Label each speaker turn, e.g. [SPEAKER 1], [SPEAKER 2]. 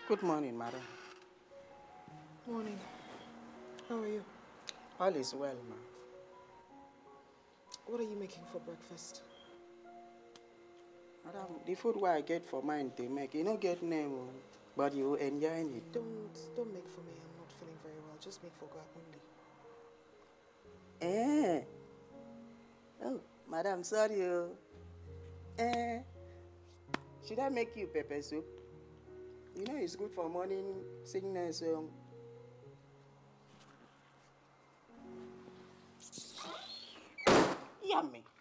[SPEAKER 1] Good morning, madam.
[SPEAKER 2] Morning. How are you?
[SPEAKER 1] All is well, ma'am.
[SPEAKER 2] What are you making for breakfast?
[SPEAKER 1] Madam, the food where I get for mine they make, you don't get name, but you enjoy it.
[SPEAKER 2] Don't make for me. I'm not feeling very well. Just make for God only.
[SPEAKER 1] Eh? Oh, madam, sorry. Eh? Should I make you pepper soup? You know it's good for morning sickness. Yummy.